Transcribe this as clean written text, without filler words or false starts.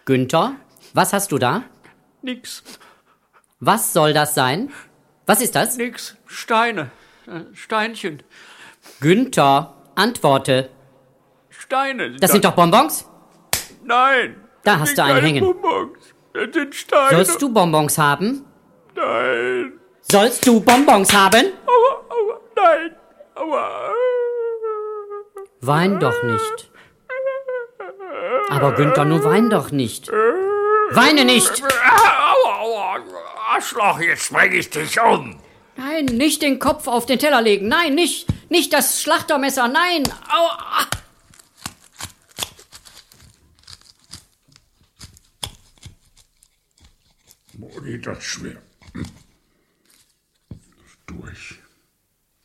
Günther, was hast du da? Nix. Was soll das sein? Was ist das? Nix. Steine. Steinchen. Günther, antworte. Steine. Das sind doch Bonbons? Nein. Da hast du einen hängen. Bonbons. Das sind Steine. Sollst du Bonbons haben? Nein. Sollst du Bonbons haben? Aua, nein. Aua. Wein doch nicht. Aber Günther, nun wein doch nicht. Weine nicht! Aua, Arschloch, jetzt bring ich dich um. Nein, nicht den Kopf auf den Teller legen. Nein, nicht das Schlachtermesser. Nein. Aua. Boah, geht das schwer. Durch.